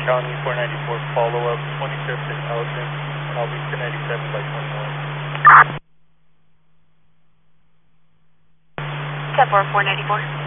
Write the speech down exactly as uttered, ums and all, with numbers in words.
County four ninety-four follow-up, twenty-fifth and Elgin, and I'll be ten ninety-seven by twenty-one. ten four, four ninety-four.